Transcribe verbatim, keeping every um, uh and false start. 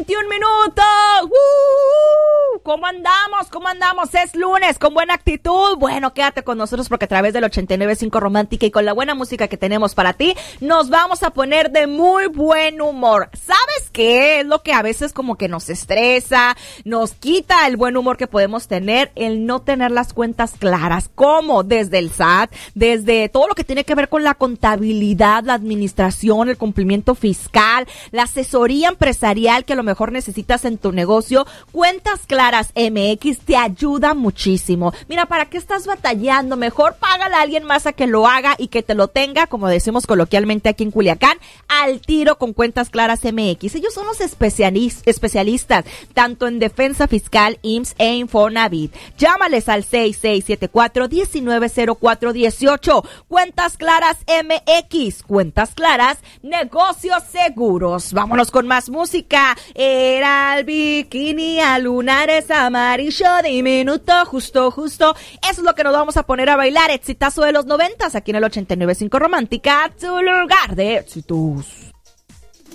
veintiún minutos. ¡Uh! ¿Cómo andamos? ¿Cómo andamos? Es lunes, con buena actitud. Bueno, quédate con nosotros porque a través del ochenta y nueve punto cinco Romántica y con la buena música que tenemos para ti, nos vamos a poner de muy buen humor. ¿Sabes qué? Es lo que a veces como que nos estresa, nos quita el buen humor que podemos tener, el no tener las cuentas claras. ¿Cómo? Desde el S A T, desde todo lo que tiene que ver con la contabilidad, la administración, el cumplimiento fiscal, la asesoría empresarial que a lo mejor necesitas en tu negocio. Cuentas Claras M X te ayuda muchísimo. Mira, ¿para qué estás batallando? Mejor págale a alguien más a que lo haga y que te lo tenga, como decimos coloquialmente aquí en Culiacán, al tiro con Cuentas Claras M X. Ellos son los especialis- especialistas, tanto en defensa fiscal, I M S S e Infonavit. Llámales al seis seis siete cuatro, uno nueve cero cuatro uno ocho. Cuentas Claras M X. Cuentas Claras, negocios seguros. Vámonos con más música. Era el bikini a lunares amarillo diminuto, justo, justo. Eso es lo que nos vamos a poner a bailar. Exitazo de los noventas aquí en el ochenta y nueve punto cinco Romántica, tu lugar de éxitos.